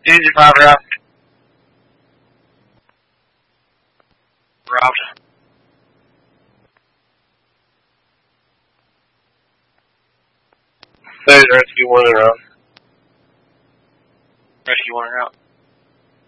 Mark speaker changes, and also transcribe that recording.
Speaker 1: Easy 5 route. Route. There's rescue 1 and route. Rescue 1 and route.